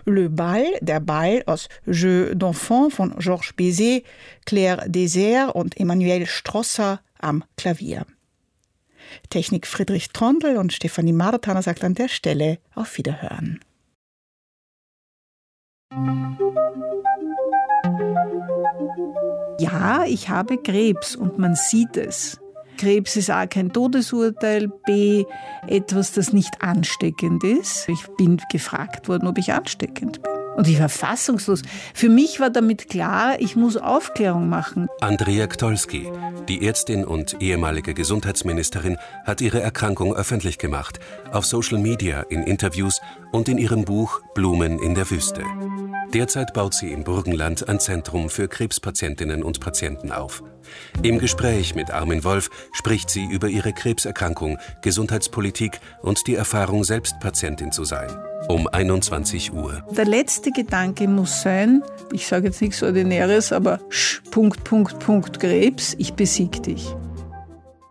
Le Ball, der Ball aus Jeux d'Enfants von Georges Bizet, Claire Désert und Emmanuel Strosser am Klavier. Technik Friedrich Trondl und Stefanie Martaner sagt an der Stelle auf Wiederhören. Ja, ich habe Krebs und man sieht es. Krebs ist A, kein Todesurteil, B, etwas, das nicht ansteckend ist. Ich bin gefragt worden, ob ich ansteckend bin. Und ich war fassungslos. Für mich war damit klar, ich muss Aufklärung machen. Andrea Gtolski, die Ärztin und ehemalige Gesundheitsministerin, hat ihre Erkrankung öffentlich gemacht. Auf Social Media, in Interviews und in ihrem Buch Blumen in der Wüste. Derzeit baut sie im Burgenland ein Zentrum für Krebspatientinnen und Patienten auf. Im Gespräch mit Armin Wolf spricht sie über ihre Krebserkrankung, Gesundheitspolitik und die Erfahrung, selbst Patientin zu sein. Um 21 Uhr. Der letzte Gedanke muss sein, ich sage jetzt nichts Ordinäres, aber Krebs, ich besieg dich.